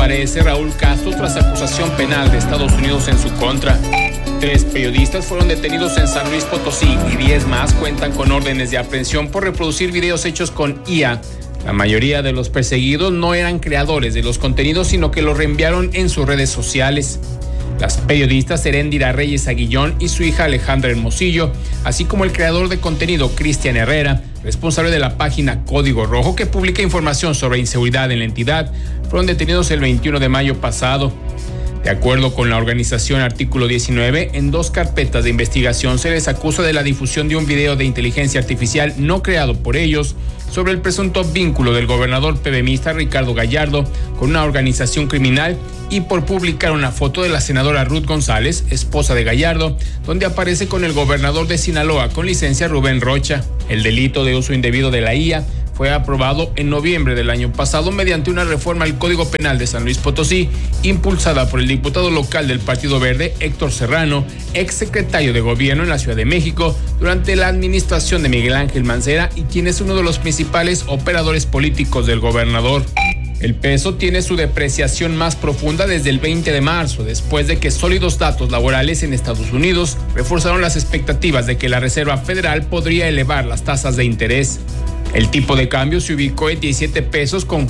comparece Raúl Castro tras acusación penal de Estados Unidos en su contra. 3 periodistas fueron detenidos en San Luis Potosí y 10 más cuentan con órdenes de aprehensión por reproducir videos hechos con IA. La mayoría de los perseguidos no eran creadores de los contenidos, sino que los reenviaron en sus redes sociales. Las periodistas Heréndira Reyes Aguillón y su hija Alejandra Hermosillo, así como el creador de contenido Cristian Herrera, responsable de la página Código Rojo que publica información sobre inseguridad en la entidad, fueron detenidos el 21 de mayo pasado. De acuerdo con la organización Artículo 19, en 2 carpetas de investigación se les acusa de la difusión de un video de inteligencia artificial no creado por ellos sobre el presunto vínculo del gobernador PBMista Ricardo Gallardo con una organización criminal y por publicar una foto de la senadora Ruth González, esposa de Gallardo, donde aparece con el gobernador de Sinaloa con licencia Rubén Rocha. El delito de uso indebido de la IA fue aprobado en noviembre del año pasado mediante una reforma al Código Penal de San Luis Potosí, impulsada por el diputado local del Partido Verde, Héctor Serrano, exsecretario de Gobierno en la Ciudad de México, durante la administración de Miguel Ángel Mancera y quien es uno de los principales operadores políticos del gobernador. El peso tiene su depreciación más profunda desde el 20 de marzo, después de que sólidos datos laborales en Estados Unidos reforzaron las expectativas de que la Reserva Federal podría elevar las tasas de interés. El tipo de cambio se ubicó en 17 pesos con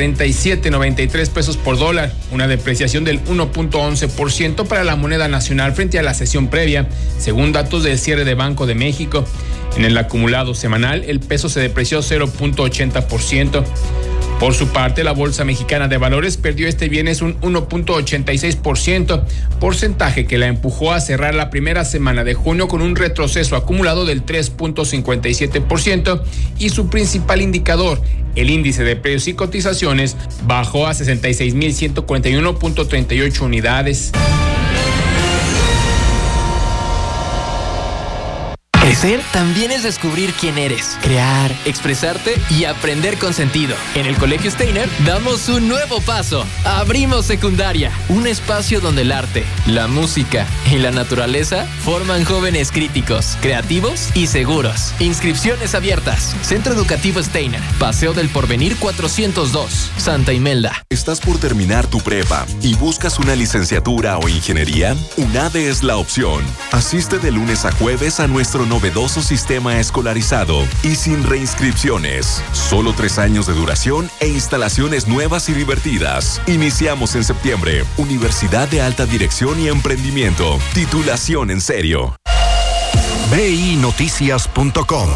47.93 pesos por dólar, una depreciación del 1.11% para la moneda nacional frente a la sesión previa, según datos del cierre de Banco de México. En el acumulado semanal, el peso se depreció 0.80%. Por su parte, la Bolsa Mexicana de Valores perdió este viernes un 1.86%, porcentaje que la empujó a cerrar la primera semana de junio con un retroceso acumulado del 3.57% y su principal indicador, el índice de precios y cotizaciones, bajó a 66.141.38 unidades. Crecer también es descubrir quién eres, crear, expresarte y aprender con sentido. En el Colegio Steiner damos un nuevo paso. Abrimos secundaria, un espacio donde el arte, la música y la naturaleza forman jóvenes críticos, creativos y seguros. Inscripciones abiertas. Centro Educativo Steiner, Paseo del Porvenir 402, Santa Imelda. ¿Estás por terminar tu prepa y buscas una licenciatura o ingeniería? UNADE es la opción. Asiste de lunes a jueves a nuestro novedoso sistema escolarizado y sin reinscripciones. Solo 3 años de duración e instalaciones nuevas y divertidas. Iniciamos en septiembre. Universidad de Alta Dirección y Emprendimiento. Titulación en serio. BINoticias.com.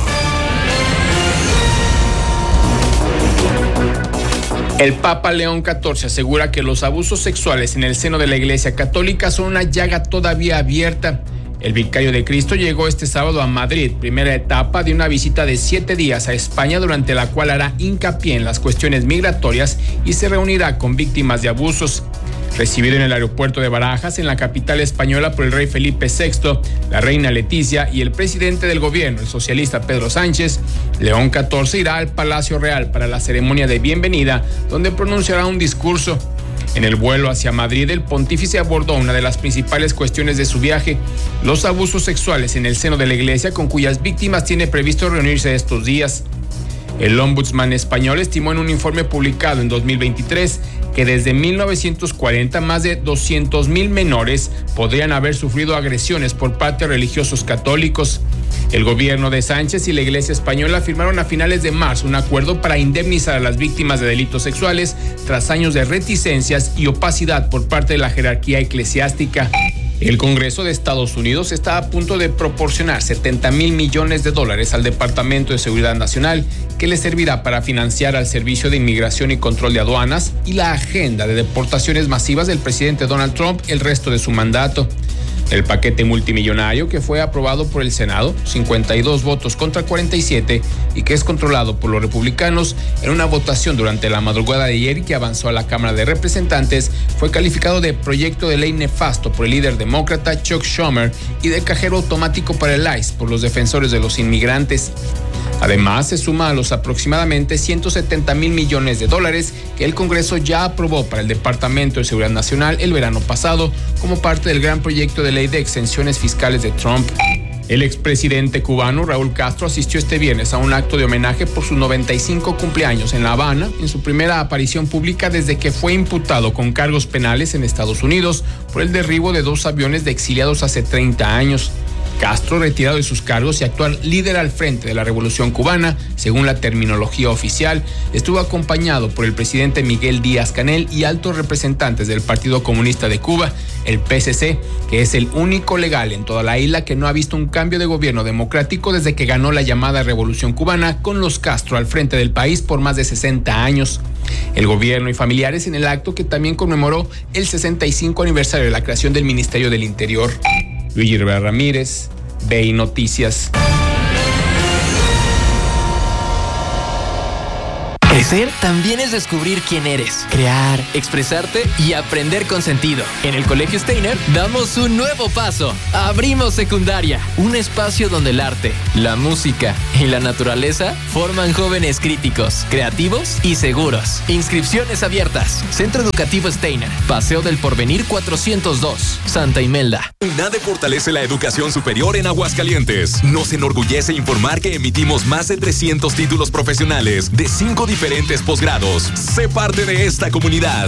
El Papa León XIV asegura que los abusos sexuales en el seno de la Iglesia Católica son una llaga todavía abierta. El vicario de Cristo llegó este sábado a Madrid, primera etapa de una visita de 7 días a España, durante la cual hará hincapié en las cuestiones migratorias y se reunirá con víctimas de abusos. Recibido en el aeropuerto de Barajas, en la capital española, por el rey Felipe VI, la reina Leticia y el presidente del gobierno, el socialista Pedro Sánchez, León XIV irá al Palacio Real para la ceremonia de bienvenida, donde pronunciará un discurso. En el vuelo hacia Madrid, el pontífice abordó una de las principales cuestiones de su viaje: los abusos sexuales en el seno de la Iglesia, con cuyas víctimas tiene previsto reunirse estos días. El ombudsman español estimó en un informe publicado en 2023 que desde 1940 más de 200,000 menores podrían haber sufrido agresiones por parte de religiosos católicos. El gobierno de Sánchez y la Iglesia española firmaron a finales de marzo un acuerdo para indemnizar a las víctimas de delitos sexuales tras años de reticencias y opacidad por parte de la jerarquía eclesiástica. El Congreso de Estados Unidos está a punto de proporcionar $70,000 millones al Departamento de Seguridad Nacional, que le servirá para financiar al Servicio de Inmigración y Control de Aduanas y la agenda de deportaciones masivas del presidente Donald Trump el resto de su mandato. El paquete multimillonario, que fue aprobado por el Senado, 52 votos contra 47, y que es controlado por los republicanos en una votación durante la madrugada de ayer y que avanzó a la Cámara de Representantes, fue calificado de proyecto de ley nefasto por el líder demócrata Chuck Schumer y de cajero automático para el ICE por los defensores de los inmigrantes. Además, se suma a los aproximadamente $170,000 millones que el Congreso ya aprobó para el Departamento de Seguridad Nacional el verano pasado como parte del gran proyecto de ley de exenciones fiscales de Trump. El expresidente cubano Raúl Castro asistió este viernes a un acto de homenaje por sus 95 cumpleaños en La Habana, en su primera aparición pública desde que fue imputado con cargos penales en Estados Unidos por el derribo de 2 aviones de exiliados hace 30 años. Castro, retirado de sus cargos y actual líder al frente de la Revolución Cubana, según la terminología oficial, estuvo acompañado por el presidente Miguel Díaz-Canel y altos representantes del Partido Comunista de Cuba, el PCC, que es el único legal en toda la isla que no ha visto un cambio de gobierno democrático desde que ganó la llamada Revolución Cubana, con los Castro al frente del país por más de 60 años. El gobierno y familiares en el acto que también conmemoró el 65 aniversario de la creación del Ministerio del Interior. Luigi Rivera Ramírez, BI Noticias. Crecer también es descubrir quién eres, crear, expresarte y aprender con sentido. En el Colegio Steiner damos un nuevo paso. Abrimos secundaria, un espacio donde el arte, la música y la naturaleza forman jóvenes críticos, creativos y seguros. Inscripciones abiertas. Centro Educativo Steiner, Paseo del Porvenir 402, Santa Imelda. UNADE fortalece la educación superior en Aguascalientes. Nos enorgullece informar que emitimos más de 300 títulos profesionales de 5 diferentes posgrados. Sé parte de esta comunidad.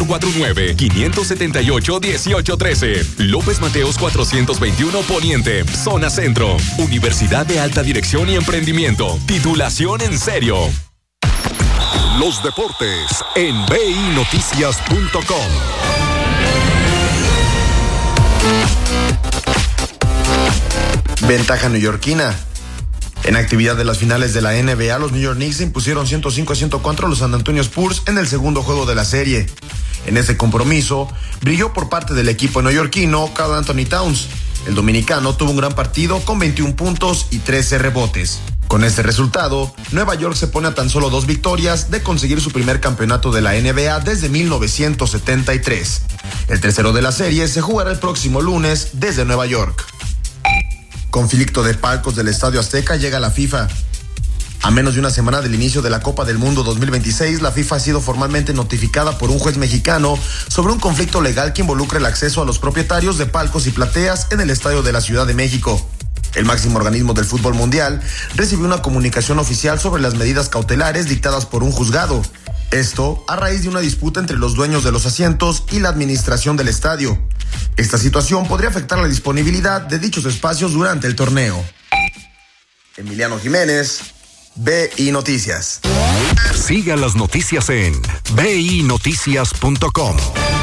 449-578-1813. López Mateos 421 Poniente, Zona Centro. Universidad de Alta Dirección y Emprendimiento. Titulación en serio. Los deportes en binoticias.com. Ventaja neoyorquina. En actividad de las finales de la NBA, los New York Knicks se impusieron 105-104 a los San Antonio Spurs en el segundo juego de la serie. En ese compromiso, brilló por parte del equipo neoyorquino Karl Anthony Towns. El dominicano tuvo un gran partido con 21 puntos y 13 rebotes. Con este resultado, Nueva York se pone a tan solo 2 victorias de conseguir su primer campeonato de la NBA desde 1973. El tercero de la serie se jugará el próximo lunes desde Nueva York. Conflicto de palcos del Estadio Azteca llega a la FIFA. A menos de una semana del inicio de la Copa del Mundo 2026, la FIFA ha sido formalmente notificada por un juez mexicano sobre un conflicto legal que involucra el acceso a los propietarios de palcos y plateas en el Estadio de la Ciudad de México. El máximo organismo del fútbol mundial recibió una comunicación oficial sobre las medidas cautelares dictadas por un juzgado. Esto a raíz de una disputa entre los dueños de los asientos y la administración del estadio. Esta situación podría afectar la disponibilidad de dichos espacios durante el torneo. Emiliano Jiménez, BI Noticias. Siga las noticias en binoticias.com.